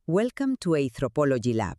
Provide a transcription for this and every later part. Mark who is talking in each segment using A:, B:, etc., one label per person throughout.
A: Welcome to Anthropology Lab.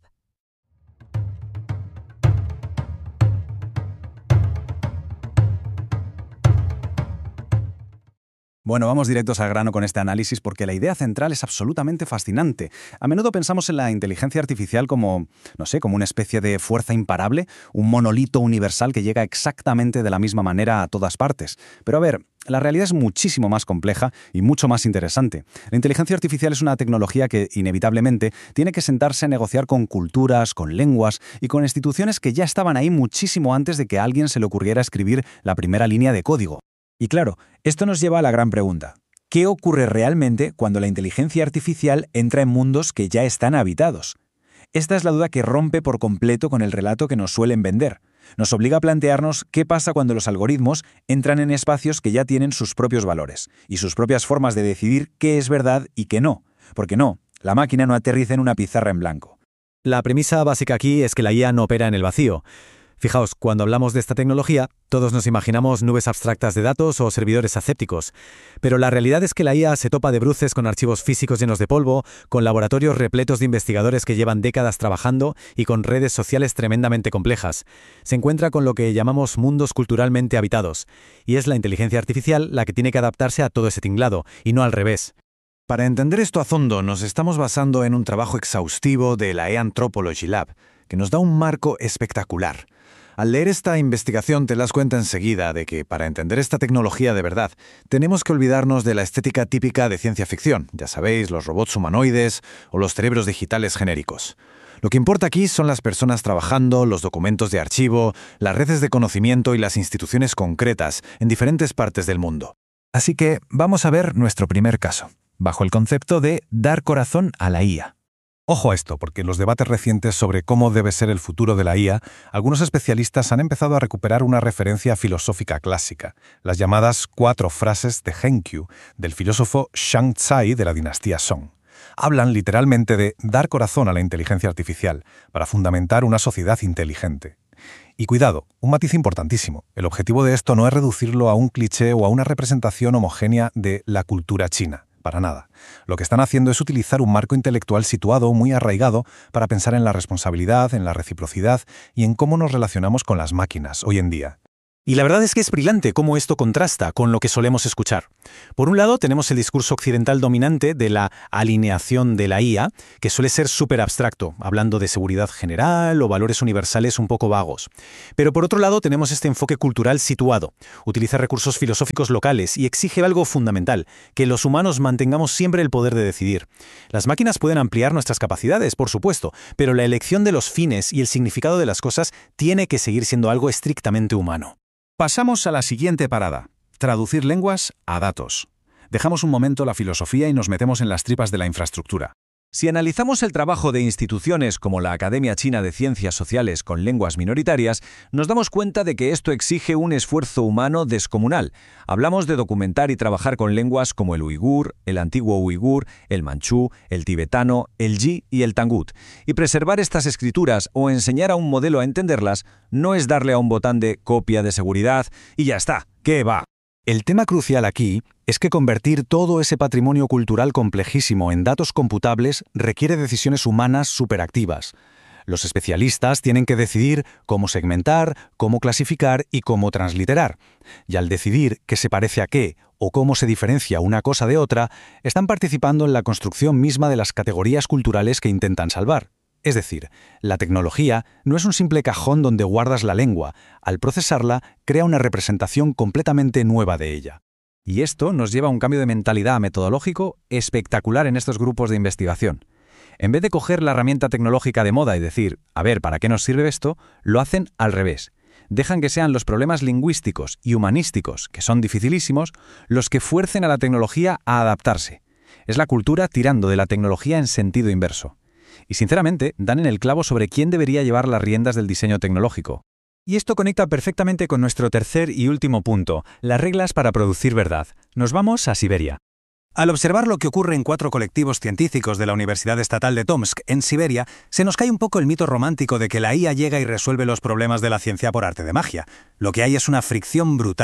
B: Bueno, vamos directos al grano con este análisis porque la idea central es absolutamente fascinante. A menudo pensamos en la inteligencia artificial como, como una especie de fuerza imparable, un monolito universal que llega exactamente de la misma manera a todas partes. Pero a ver, la realidad es muchísimo más compleja y mucho más interesante. La inteligencia artificial es una tecnología que, inevitablemente, tiene que sentarse a negociar con culturas, con lenguas y con instituciones que ya estaban ahí muchísimo antes de que a alguien se le ocurriera escribir la primera línea de código.
C: Y claro, esto nos lleva a la gran pregunta. ¿Qué ocurre realmente cuando la inteligencia artificial entra en mundos que ya están habitados? Esta es la duda que rompe por completo con el relato que nos suelen vender. Nos obliga a plantearnos qué pasa cuando los algoritmos entran en espacios que ya tienen sus propios valores y sus propias formas de decidir qué es verdad y qué no. Porque no, la máquina no aterriza en una pizarra en blanco.
D: La premisa básica aquí es que la IA no opera en el vacío. Fijaos, cuando hablamos de esta tecnología, todos nos imaginamos nubes abstractas de datos o servidores asépticos. Pero la realidad es que la IA se topa de bruces con archivos físicos llenos de polvo, con laboratorios repletos de investigadores que llevan décadas trabajando y con redes sociales tremendamente complejas. Se encuentra con lo que llamamos mundos culturalmente habitados. Y es la inteligencia artificial la que tiene que adaptarse a todo ese tinglado, y no al revés.
E: Para entender esto a fondo, nos estamos basando en un trabajo exhaustivo de la Anthropology Lab, que nos da un marco espectacular. Al leer esta investigación te das cuenta enseguida de que para entender esta tecnología de verdad tenemos que olvidarnos de la estética típica de ciencia ficción, ya sabéis, los robots humanoides o los cerebros digitales genéricos. Lo que importa aquí son las personas trabajando, los documentos de archivo, las redes de conocimiento y las instituciones concretas en diferentes partes del mundo. Así que vamos a ver nuestro primer caso, bajo el concepto de dar corazón a la IA.
F: Ojo a esto, porque en los debates recientes sobre cómo debe ser el futuro de la IA, algunos especialistas han empezado a recuperar una referencia filosófica clásica, las llamadas 4 frases de Henkyu, del filósofo Shang Tsai de la dinastía Song. Hablan literalmente de dar corazón a la inteligencia artificial para fundamentar una sociedad inteligente. Y cuidado, un matiz importantísimo. El objetivo de esto no es reducirlo a un cliché o a una representación homogénea de la cultura china. Para nada. Lo que están haciendo es utilizar un marco intelectual situado, muy arraigado, para pensar en la responsabilidad, en la reciprocidad y en cómo nos relacionamos con las máquinas hoy en día.
D: Y la verdad es que es brillante cómo esto contrasta con lo que solemos escuchar. Por un lado, tenemos el discurso occidental dominante de la alineación de la IA, que suele ser súper abstracto, hablando de seguridad general o valores universales un poco vagos. Pero por otro lado, tenemos este enfoque cultural situado. Utiliza recursos filosóficos locales y exige algo fundamental, que los humanos mantengamos siempre el poder de decidir. Las máquinas pueden ampliar nuestras capacidades, por supuesto, pero la elección de los fines y el significado de las cosas tiene que seguir siendo algo estrictamente humano.
E: Pasamos a la siguiente parada, traducir lenguas a datos. Dejamos un momento la filosofía y nos metemos en las tripas de la infraestructura. Si analizamos el trabajo de instituciones como la Academia China de Ciencias Sociales con lenguas minoritarias, nos damos cuenta de que esto exige un esfuerzo humano descomunal. Hablamos de documentar y trabajar con lenguas como el uigur, el antiguo uigur, el manchú, el tibetano, el yi y el tangut. Y preservar estas escrituras o enseñar a un modelo a entenderlas no es darle a un botón de copia de seguridad y ya está, ¿qué va? El tema crucial aquí es que convertir todo ese patrimonio cultural complejísimo en datos computables requiere decisiones humanas superactivas. Los especialistas tienen que decidir cómo segmentar, cómo clasificar y cómo transliterar. Y al decidir qué se parece a qué o cómo se diferencia una cosa de otra, están participando en la construcción misma de las categorías culturales que intentan salvar. Es decir, la tecnología no es un simple cajón donde guardas la lengua. Al procesarla, crea una representación completamente nueva de ella. Y esto nos lleva a un cambio de mentalidad metodológico espectacular en estos grupos de investigación. En vez de coger la herramienta tecnológica de moda y decir, a ver, ¿para qué nos sirve esto?, lo hacen al revés. Dejan que sean los problemas lingüísticos y humanísticos, que son dificilísimos, los que fuercen a la tecnología a adaptarse. Es la cultura tirando de la tecnología en sentido inverso. Y sinceramente, dan en el clavo sobre quién debería llevar las riendas del diseño tecnológico. Y esto conecta perfectamente con nuestro tercer y último punto, las reglas para producir verdad. Nos vamos a Siberia.
B: Al observar lo que ocurre en 4 colectivos científicos de la Universidad Estatal de Tomsk, en Siberia, se nos cae un poco el mito romántico de que la IA llega y resuelve los problemas de la ciencia por arte de magia. Lo que hay es una fricción brutal.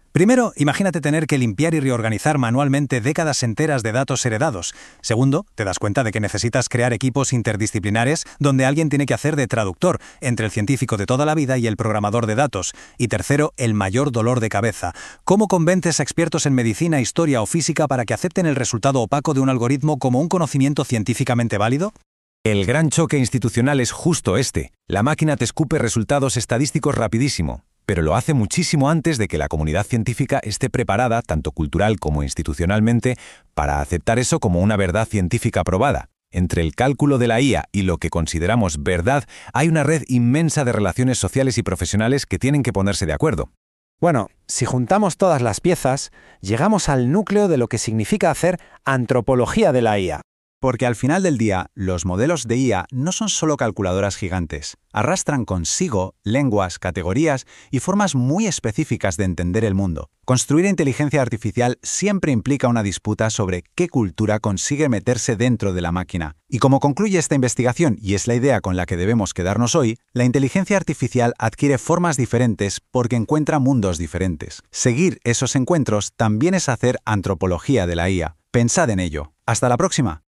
D: Primero, imagínate tener que limpiar y reorganizar manualmente décadas enteras de datos heredados. Segundo, te das cuenta de que necesitas crear equipos interdisciplinares donde alguien tiene que hacer de traductor entre el científico de toda la vida y el programador de datos. Y tercero, el mayor dolor de cabeza. ¿Cómo convences a expertos en medicina, historia o física para que acepten el resultado opaco de un algoritmo como un conocimiento científicamente válido?
C: El gran choque institucional es justo este. La máquina te escupe resultados estadísticos rapidísimo, pero lo hace muchísimo antes de que la comunidad científica esté preparada, tanto cultural como institucionalmente, para aceptar eso como una verdad científica probada. Entre el cálculo de la IA y lo que consideramos verdad, hay una red inmensa de relaciones sociales y profesionales que tienen que ponerse de acuerdo.
G: Bueno, si juntamos todas las piezas, llegamos al núcleo de lo que significa hacer antropología de la IA.
B: Porque al final del día, los modelos de IA no son solo calculadoras gigantes. Arrastran consigo lenguas, categorías y formas muy específicas de entender el mundo. Construir inteligencia artificial siempre implica una disputa sobre qué cultura consigue meterse dentro de la máquina. Y como concluye esta investigación, y es la idea con la que debemos quedarnos hoy, la inteligencia artificial adquiere formas diferentes porque encuentra mundos diferentes. Seguir esos encuentros también es hacer antropología de la IA. Pensad en ello. ¡Hasta la próxima!